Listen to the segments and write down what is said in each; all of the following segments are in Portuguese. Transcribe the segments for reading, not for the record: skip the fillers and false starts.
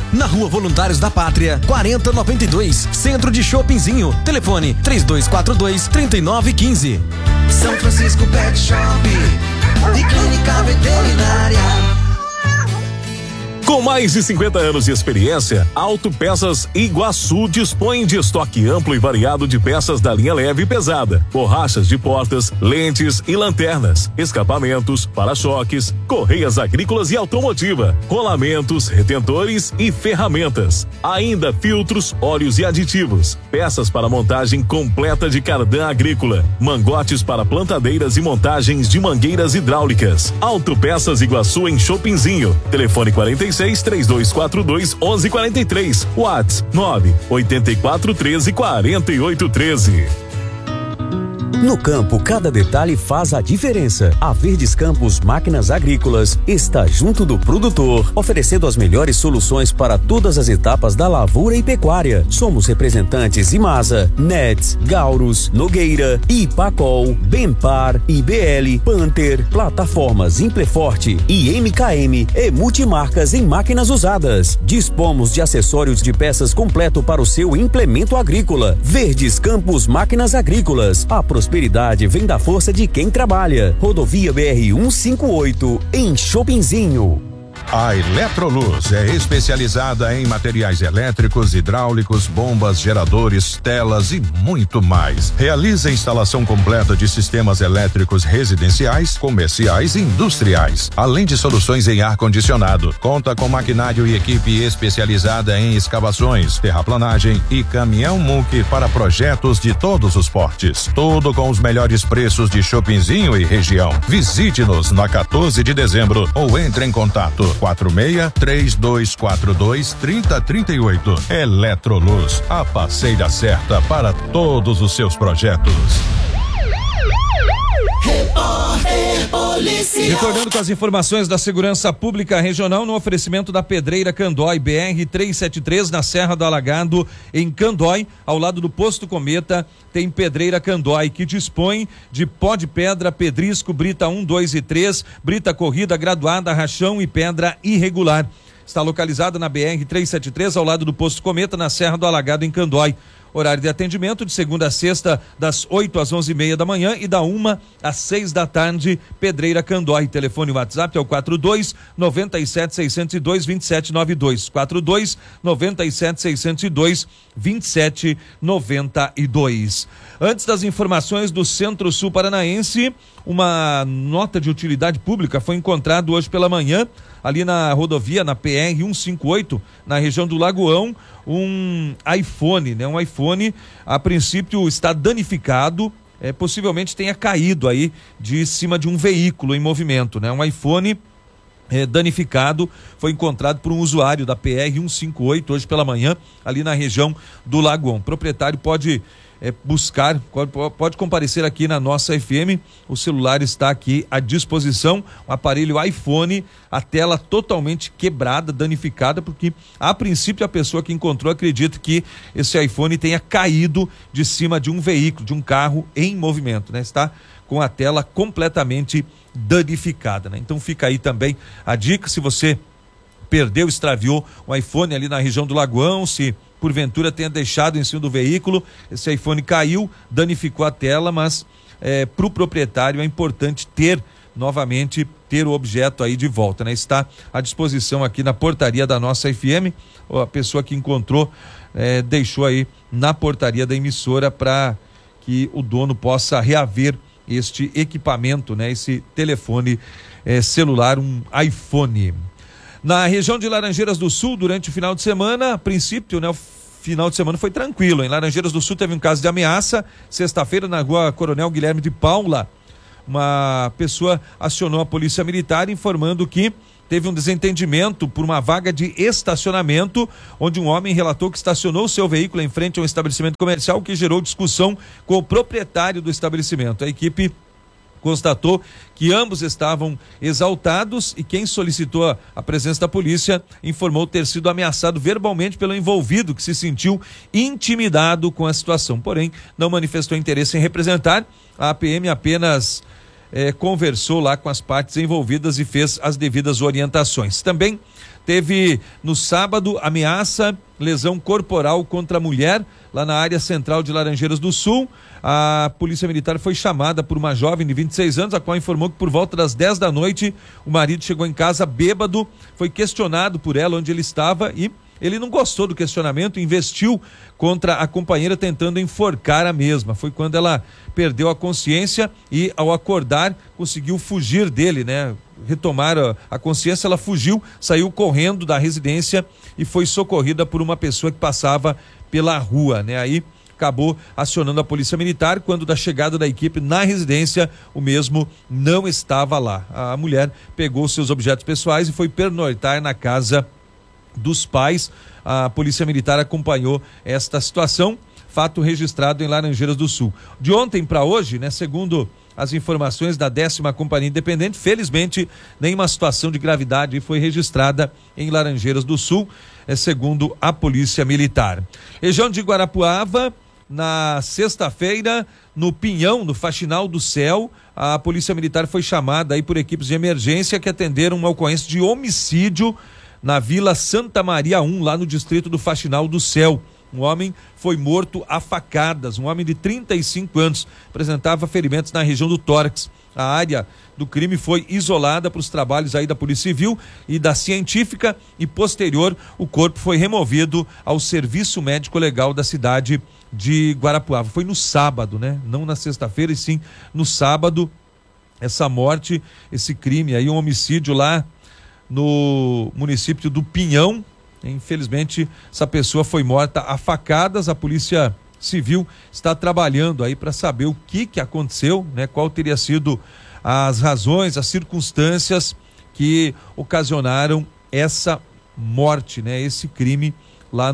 na Rua Voluntários da Pátria, 4092, Centro de Shoppingzinho. Telefone 3242-3915. São Francisco Pet Shop e Clínica Veterinária. Com mais de 50 anos de experiência, Autopeças Iguaçu dispõe de estoque amplo e variado de peças da linha leve e pesada, borrachas de portas, lentes e lanternas, escapamentos, para-choques, correias agrícolas e automotiva, rolamentos, retentores e ferramentas. Ainda filtros, óleos e aditivos, peças para montagem completa de cardan agrícola, mangotes para plantadeiras e montagens de mangueiras hidráulicas. Autopeças Iguaçu em Shoppingzinho. Telefone 46-3242-1143. WhatsApp 98413-4813. No campo, cada detalhe faz a diferença. A Verdes Campos Máquinas Agrícolas está junto do produtor, oferecendo as melhores soluções para todas as etapas da lavoura e pecuária. Somos representantes Imasa, Nets, Gaurus, Nogueira, Ipacol, Benpar, IBL, Panther, plataformas Impleforte e MKM e multimarcas em máquinas usadas. Dispomos de acessórios de peças completo para o seu implemento agrícola. Verdes Campos Máquinas Agrícolas. A prosperidade vem da força de quem trabalha. Rodovia BR-158, em Shoppingzinho. A Eletroluz é especializada em materiais elétricos, hidráulicos, bombas, geradores, telas e muito mais. Realiza a instalação completa de sistemas elétricos residenciais, comerciais e industriais, além de soluções em ar-condicionado. Conta com maquinário e equipe especializada em escavações, terraplanagem e caminhão muque para projetos de todos os portes. Tudo com os melhores preços de Shoppingzinho e região. Visite-nos na 14 de dezembro ou entre em contato 46-3242-3038. Eletroluz, a parceira certa para todos os seus projetos. Retornando com as informações da Segurança Pública Regional no oferecimento da Pedreira Candói, BR-373 na Serra do Alagado, em Candói, ao lado do Posto Cometa, tem Pedreira Candói, que dispõe de pó de pedra, pedrisco, brita 1, 2 e 3, brita corrida, graduada, rachão e pedra irregular. Está localizada na BR-373, ao lado do Posto Cometa, na Serra do Alagado, em Candói. Horário de atendimento de segunda a sexta, das 8 às 11h30 da manhã e da 1 às 6 da tarde, Pedreira Candói. Telefone WhatsApp é o 42-97-602-2792. 42-97-602-2792. Antes das informações do Centro-Sul Paranaense, uma nota de utilidade pública foi encontrada hoje pela manhã, ali na rodovia, na PR-158, na região do Lagoão, um iPhone, né? Um iPhone, a princípio está danificado, possivelmente tenha caído aí de cima de um veículo em movimento, né? Um iPhone danificado foi encontrado por um usuário da PR-158 hoje pela manhã, ali na região do Lagoão. O proprietário pode buscar, pode comparecer aqui na nossa FM, o celular está aqui à disposição, um aparelho iPhone, a tela totalmente quebrada, danificada, porque a princípio a pessoa que encontrou acredita que esse iPhone tenha caído de cima de um veículo, de um carro em movimento, né? Está com a tela completamente danificada, né? Então fica aí também a dica, se você perdeu, extraviou um iPhone ali na região do Lagoão, se porventura tenha deixado em cima do veículo, esse iPhone caiu, danificou a tela, mas para o proprietário é importante novamente ter o objeto aí de volta, né? Está à disposição aqui na portaria da nossa FM, a pessoa que encontrou deixou aí na portaria da emissora para que o dono possa reaver este equipamento, né? Esse telefone celular, um iPhone. Na região de Laranjeiras do Sul, durante o final de semana, a princípio, né, o final de semana foi tranquilo. Em Laranjeiras do Sul teve um caso de ameaça. Sexta-feira, na rua Coronel Guilherme de Paula, uma pessoa acionou a polícia militar informando que teve um desentendimento por uma vaga de estacionamento, onde um homem relatou que estacionou seu veículo em frente a um estabelecimento comercial, o que gerou discussão com o proprietário do estabelecimento. A equipe constatou que ambos estavam exaltados e quem solicitou a presença da polícia informou ter sido ameaçado verbalmente pelo envolvido, que se sentiu intimidado com a situação, porém não manifestou interesse em representar. A PM apenas conversou lá com as partes envolvidas e fez as devidas orientações. Também Teve no sábado ameaça, lesão corporal contra a mulher lá na área central de Laranjeiras do Sul. A polícia militar foi chamada por uma jovem de 26 anos, a qual informou que por volta das 10 da noite o marido chegou em casa bêbado, foi questionado por ela onde ele estava e ele não gostou do questionamento, investiu contra a companheira tentando enforcar a mesma. Foi quando ela perdeu a consciência e ao acordar conseguiu fugir dele, né? Retomar a consciência, ela fugiu, saiu correndo da residência e foi socorrida por uma pessoa que passava pela rua, né? Aí acabou acionando a polícia militar. Quando da chegada da equipe na residência, o mesmo não estava lá. A mulher pegou seus objetos pessoais e foi pernoitar na casa dos pais. A polícia militar acompanhou esta situação, fato registrado em Laranjeiras do Sul. De ontem para hoje, né, segundo as informações da 10ª Companhia Independente, felizmente nenhuma situação de gravidade foi registrada em Laranjeiras do Sul, segundo a polícia militar. Região de Guarapuava, na sexta-feira, no Pinhão, no Faxinal do Céu, a polícia militar foi chamada aí por equipes de emergência que atenderam uma ocorrência de homicídio na Vila Santa Maria 1, lá no distrito do Faxinal do Céu. Um homem foi morto a facadas, um homem de 35 anos, apresentava ferimentos na região do tórax. A área do crime foi isolada para os trabalhos aí da Polícia Civil e da Científica e posterior o corpo foi removido ao Serviço Médico Legal da cidade de Guarapuava. Foi no sábado, né? Não na sexta-feira, e sim no sábado, essa morte, esse crime aí, um homicídio lá no município do Pinhão. Infelizmente, essa pessoa foi morta a facadas. A Polícia Civil está trabalhando aí para saber o que aconteceu, né? Qual teria sido as razões, as circunstâncias que ocasionaram essa morte, né? Esse crime lá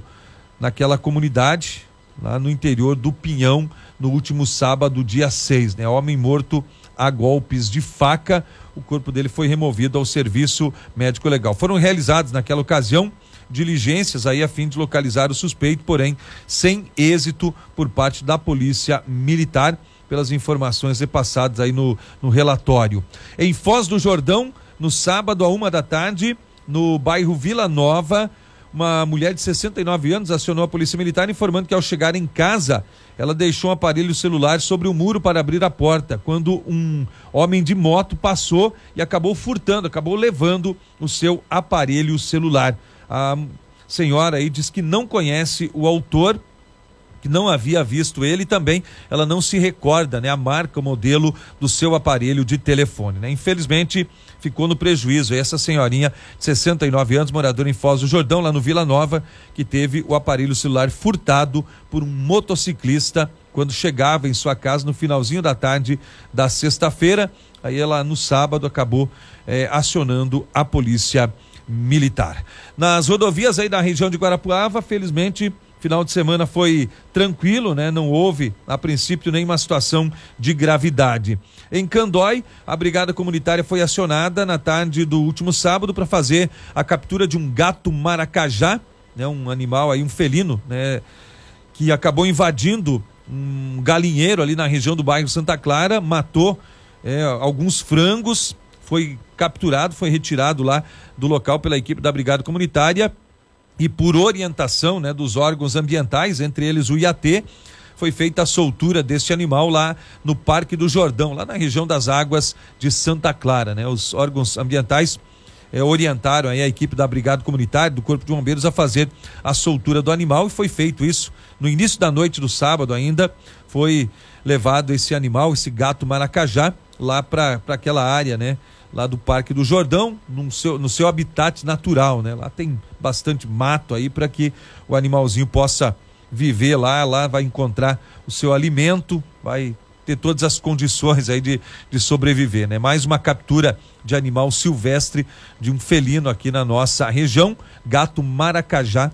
naquela comunidade, lá no interior do Pinhão, no último sábado, dia 6, né? Homem morto a golpes de faca. O corpo dele foi removido ao Serviço Médico Legal. Foram realizados naquela ocasião diligências aí a fim de localizar o suspeito, porém sem êxito por parte da Polícia Militar, pelas informações repassadas aí no relatório. Em Foz do Jordão, no sábado, à 1h, no bairro Vila Nova, uma mulher de 69 anos acionou a Polícia Militar informando que ao chegar em casa, ela deixou um aparelho celular sobre o muro para abrir a porta, quando um homem de moto passou e acabou furtando, acabou levando o seu aparelho celular. A senhora aí diz que não conhece o autor, que não havia visto ele, e também ela não se recorda, né, a marca, o modelo do seu aparelho de telefone, né? Infelizmente ficou no prejuízo essa senhorinha de 69 anos, moradora em Foz do Jordão, lá no Vila Nova, que teve o aparelho celular furtado por um motociclista quando chegava em sua casa no finalzinho da tarde da sexta-feira. Aí ela no sábado acabou acionando a Polícia Militar. Nas rodovias aí da região de Guarapuava, felizmente final de semana foi tranquilo, né? Não houve, a princípio, nenhuma situação de gravidade. Em Candói, a Brigada Comunitária foi acionada na tarde do último sábado para fazer a captura de um gato maracajá, né? Um animal aí, um felino, né? Que acabou invadindo um galinheiro ali na região do bairro Santa Clara, matou alguns frangos, foi capturado, foi retirado lá do local pela equipe da Brigada Comunitária. E por orientação, né, dos órgãos ambientais, entre eles o IAT, foi feita a soltura deste animal lá no Parque do Jordão, lá na região das águas de Santa Clara, né? Os órgãos ambientais orientaram aí a equipe da Brigada Comunitária, do Corpo de Bombeiros, a fazer a soltura do animal, e foi feito isso no início da noite do sábado ainda. Foi levado esse animal, esse gato maracajá, lá para aquela área, né? Lá do Parque do Jordão, no seu habitat natural, né? Lá tem bastante mato aí para que o animalzinho possa viver lá vai encontrar o seu alimento, vai ter todas as condições aí de sobreviver, né? Mais uma captura de animal silvestre, de um felino aqui na nossa região, gato maracajá,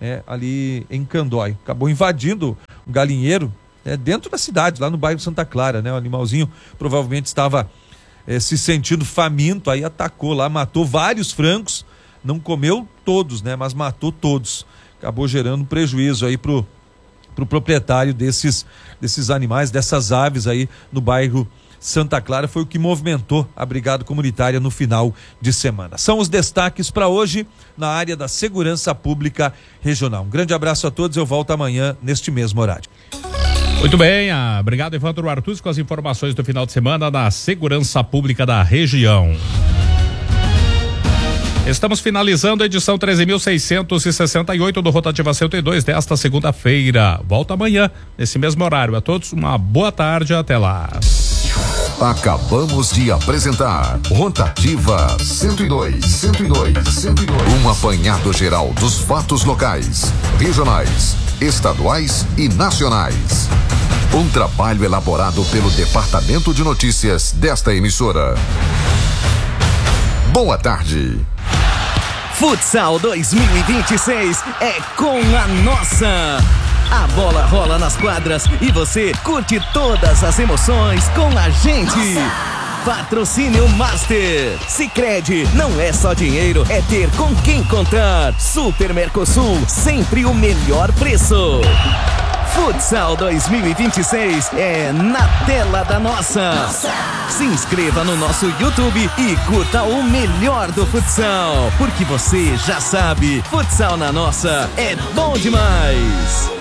ali em Candói. Acabou invadindo um galinheiro dentro da cidade, lá no bairro Santa Clara, né? O animalzinho provavelmente estava se sentindo faminto, aí atacou lá, matou vários frangos, não comeu todos, né? Mas matou todos. Acabou gerando prejuízo aí pro proprietário desses animais, dessas aves aí no bairro Santa Clara foi o que movimentou a brigada comunitária no final de semana. São os destaques para hoje na área da segurança pública regional. Um grande abraço a todos, eu volto amanhã neste mesmo horário. Muito bem, obrigado Evandro Artuz com as informações do final de semana da segurança pública da região. Estamos finalizando a edição 13.668 do Rotativa 102 desta segunda-feira. Volta amanhã, nesse mesmo horário. A todos uma boa tarde, até lá. Acabamos de apresentar Rotativa 102. Um apanhado geral dos fatos locais, regionais, estaduais e nacionais. Um trabalho elaborado pelo Departamento de Notícias desta emissora. Boa tarde. Futsal 2026 é com a nossa. A bola rola nas quadras e você curte todas as emoções com a gente. Patrocínio Master. Sicredi, não é só dinheiro, é ter com quem contar. Super Mercosul, sempre o melhor preço. Futsal 2026 é na tela da nossa. Se inscreva no nosso YouTube e curta o melhor do futsal, porque você já sabe, futsal na nossa é bom demais.